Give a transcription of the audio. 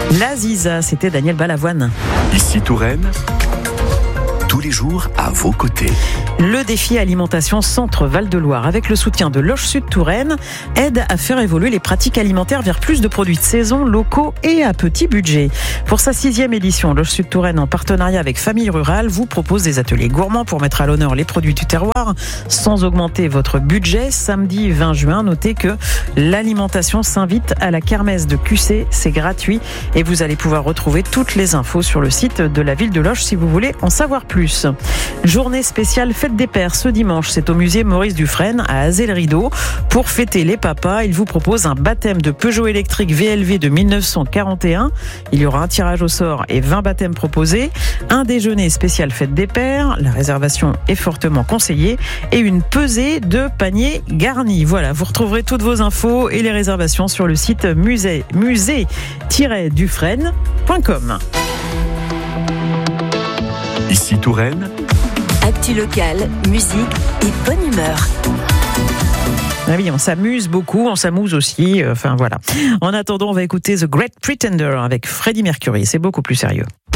La Ziza, c'était Daniel Balavoine. Ici Touraine, tous les jours à vos côtés. Le défi alimentation Centre Val-de-Loire, avec le soutien de Loge Sud Touraine, aide à faire évoluer les pratiques alimentaires vers plus de produits de saison, locaux et à petit budget. Pour sa 6e édition, Loge Sud Touraine, en partenariat avec Famille Rurale, vous propose des ateliers gourmands pour mettre à l'honneur les produits du terroir sans augmenter votre budget. Samedi 20 juin, notez que l'alimentation s'invite à la kermesse de QC. C'est gratuit et vous allez pouvoir retrouver toutes les infos sur le site de la ville de Loge si vous voulez en savoir plus. Journée spéciale Fête des Pères ce dimanche, c'est au musée Maurice Dufresne à Azay-le-Rideau. Pour fêter les papas, il vous propose un baptême de Peugeot électrique VLV de 1941. Il y aura un tirage au sort et 20 baptêmes proposés, un déjeuner spécial Fête des Pères, la réservation est fortement conseillée, et une pesée de paniers garnis. Voilà, vous retrouverez toutes vos infos et les réservations sur le site musée-dufresne.com. Ici Touraine, actu locale, musique et bonne humeur. Ah oui, on s'amuse beaucoup, on s'amuse aussi, enfin voilà. En attendant, on va écouter The Great Pretender avec Freddie Mercury, c'est beaucoup plus sérieux.